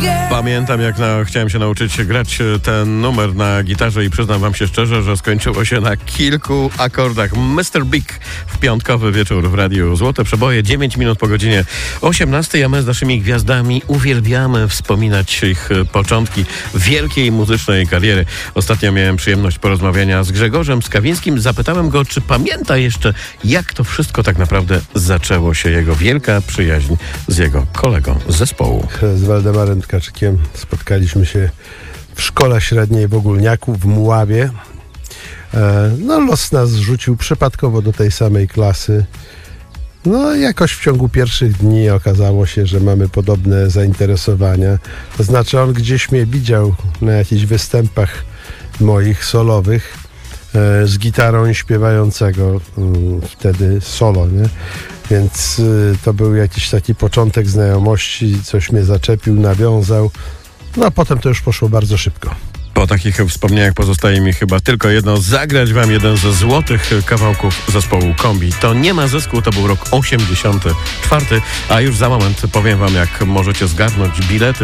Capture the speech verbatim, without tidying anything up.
Pamiętam, jak na, chciałem się nauczyć grać ten numer na gitarze i przyznam wam się szczerze, że skończyło się na kilku akordach. mister Big w piątkowy wieczór w Radiu Złote Przeboje, dziewięć minut po godzinie osiemnastej, a my z naszymi gwiazdami uwielbiamy wspominać ich początki wielkiej muzycznej kariery. Ostatnio miałem przyjemność porozmawiania z Grzegorzem Skawińskim. Zapytałem go, czy pamięta jeszcze, jak to wszystko tak naprawdę zaczęło się, jego wielka przyjaźń z jego kolegą z zespołu. Z Waldemarem Tkaczykiem spotkaliśmy się w szkole średniej w Ogólniaku, w Mławie. No, los nas zrzucił przypadkowo do tej samej klasy. No, jakoś w ciągu pierwszych dni okazało się, że mamy podobne zainteresowania. To znaczy, on gdzieś mnie widział na jakichś występach moich solowych z gitarą i śpiewającego wtedy solo, nie? Więc to był jakiś taki początek znajomości, coś mnie zaczepił, nawiązał. No a potem to już poszło bardzo szybko. Po takich wspomnieniach pozostaje mi chyba tylko jedno, zagrać wam jeden ze złotych kawałków zespołu Kombi. To nie ma zysku, to był rok osiemdziesiąty czwarty, a już za moment powiem wam, jak możecie zgarnąć bilety